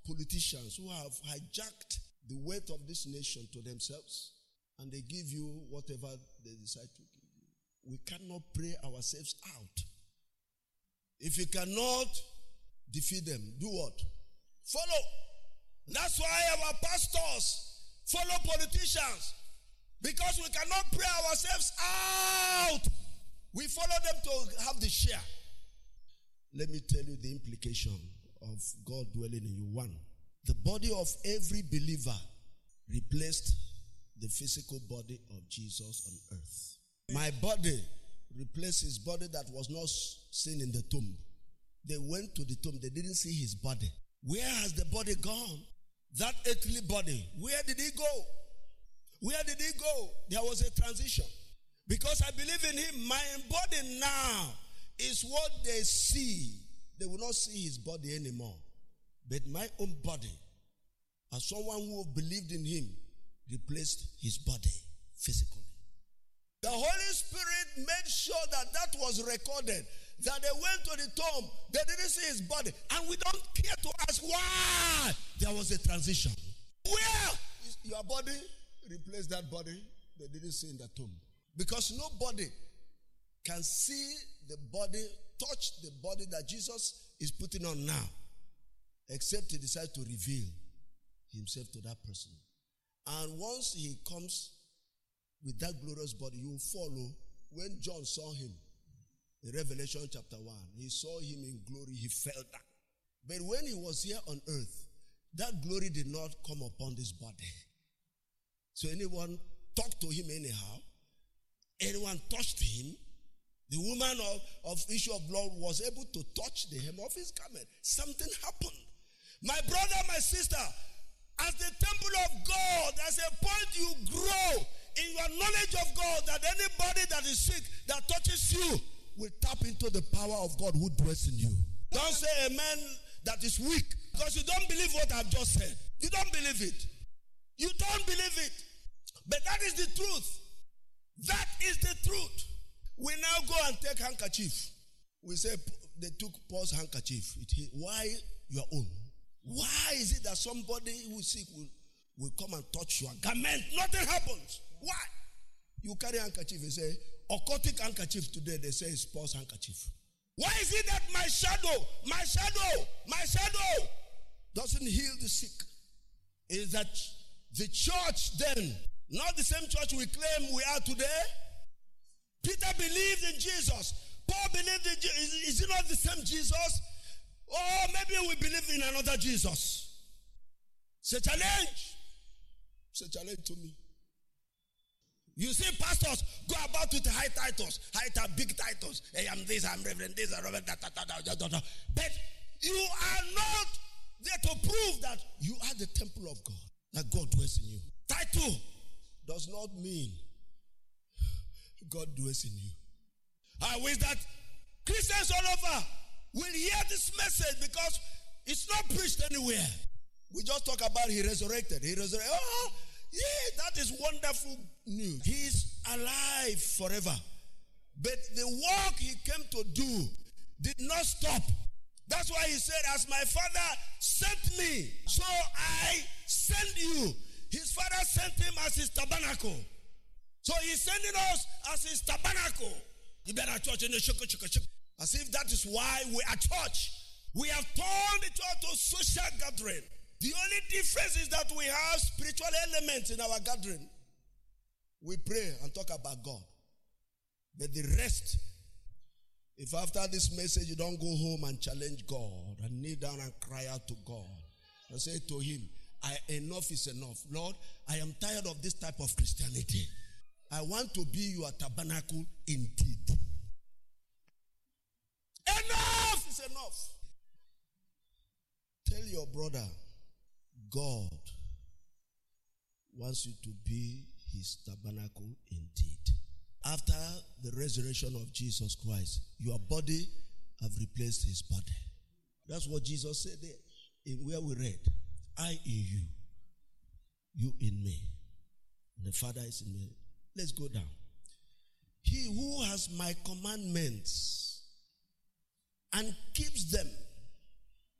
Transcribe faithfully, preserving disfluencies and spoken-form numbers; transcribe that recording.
politicians who have hijacked the weight of this nation to themselves, and they give you whatever they decide to give you. We cannot pray ourselves out. If you cannot defeat them, do what? Follow. That's why our pastors follow politicians, because we cannot pray ourselves out. We follow them to have the share. Let me tell you the implication of God dwelling in you. One, the body of every believer replaced the physical body of Jesus on earth. My body replaced his body that was not seen in the tomb. They went to the tomb. They didn't see his body. Where has the body gone? That earthly body, where did he go? Where did he go? There was a transition. Because I believe in him, my body now is what they see. They will not see his body anymore. But my own body, as someone who believed in him, replaced his body physically. The Holy Spirit made sure that that was recorded, that they went to the tomb, they didn't see his body, and we don't care to ask why there was a transition. Where is your body replaced that body they didn't see in the tomb? Because nobody can see the body, touch the body that Jesus is putting on now, except he decides to reveal himself to that person. And once he comes with that glorious body, you follow. When John saw him in Revelation chapter one, he saw him in glory, he fell down. But when he was here on earth, that glory did not come upon this body. So anyone talked to him anyhow, anyone touched him, the woman of, of issue of blood was able to touch the hem of his garment. Something happened. My brother, my sister, as the temple of God, there's a point you grow in your knowledge of God, that anybody that is sick, that touches you, will tap into the power of God who dwells in you. Don't say a man that is weak, because you don't believe what I've just said. You don't believe it. You don't believe it. But that is the truth. That is the truth. We now go and take handkerchief. We say they took Paul's handkerchief. It, why your own? Why is it that somebody who is sick will, will come and touch your garment? Nothing happens. Why? You carry handkerchief and say, occultic handkerchief today, they say it's Paul's handkerchief. Why is it that my shadow, my shadow, my shadow doesn't heal the sick? Is that the church then, not the same church we claim we are today? Peter believed in Jesus. Paul believed in Jesus. Is, is it not the same Jesus? Or maybe we believe in another Jesus. It's a challenge. It's a challenge to me. You see pastors go about with high titles, high title, big titles. Hey, I'm this, I'm Reverend this, I'm Reverend that, that, that, that, that, that. But you are not there to prove that you are the temple of God, that God dwells in you. Title does not mean God dwells in you. I wish that Christians all over will hear this message, because it's not preached anywhere. We just talk about he resurrected. He resurrected. Oh, yeah, that is wonderful news. He is alive forever. But the work he came to do did not stop. That's why he said, as my Father sent me, so I send you. His Father sent him as his tabernacle. So he's sending us as his tabernacle. You better church in the shuk, shuk, shuk. As if that is why we are church. We have turned the church to social gathering. The only difference is that we have spiritual elements in our gathering. We pray and talk about God. But the rest, if after this message you don't go home and challenge God and kneel down and cry out to God and say to him, I, enough is enough. Lord, I am tired of this type of Christianity. I want to be your tabernacle indeed. Enough is enough. Tell your brother, God wants you to be his tabernacle indeed. After the resurrection of Jesus Christ, your body have replaced his body. That's what Jesus said there, in where we read, I in you, you in me, and the Father is in me. Let's go down. He who has my commandments and keeps them,